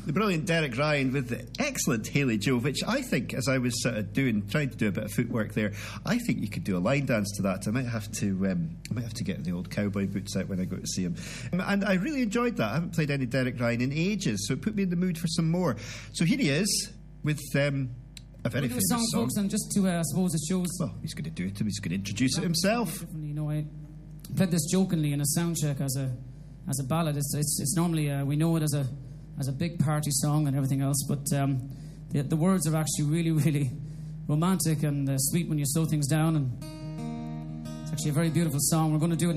The brilliant Derek Ryan with the excellent Haley Joe, which I think, as I was sort of trying to do a bit of footwork there, I think you could do a line dance to that. I might have to get the old cowboy boots out when I go to see him. And I really enjoyed that. I haven't played any Derek Ryan in ages, so it put me in the mood for some more. So here he is with a very famous song. Folks, and just to, I suppose it shows... Well, he's going to do it. He's going to introduce it himself. You know, I played this jokingly in a sound check as a ballad. It's normally we know it as a big party song and everything else, but the words are actually really, really romantic and sweet when you slow things down, and it's actually a very beautiful song. We're going to do it